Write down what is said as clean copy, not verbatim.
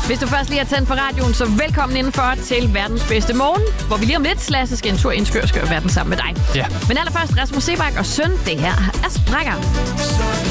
Hvis du først lige har tændt for radioen, så velkommen indenfor til verdens bedste morgen, hvor vi lige om lidt, Lasse, skal en tur ind skør verden sammen med dig. Ja. Men allerførst Rasmus Sebak og Søn, det her er Sprækker.